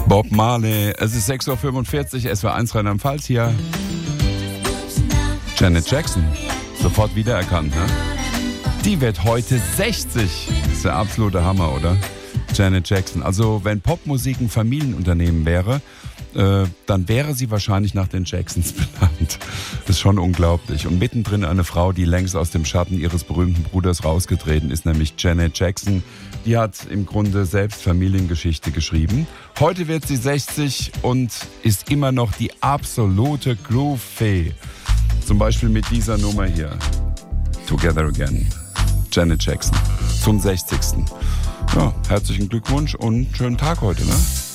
Bob Marley, es ist 6.45 Uhr, SWR1 Rheinland-Pfalz hier. Janet Jackson, sofort wiedererkannt, ne? Die wird heute 60. Ist der absolute Hammer, oder? Janet Jackson. Also wenn Popmusik ein Familienunternehmen wäre, dann wäre sie wahrscheinlich nach den Jacksons benannt. Das ist schon unglaublich. Und mittendrin eine Frau, die längst aus dem Schatten ihres berühmten Bruders rausgetreten ist, nämlich Janet Jackson. Die hat im Grunde selbst Familiengeschichte geschrieben. Heute wird sie 60 und ist immer noch die absolute Groove-Fee. Zum Beispiel mit dieser Nummer hier. Together Again. Janet Jackson. Zum 60. Ja, herzlichen Glückwunsch und schönen Tag heute, ne?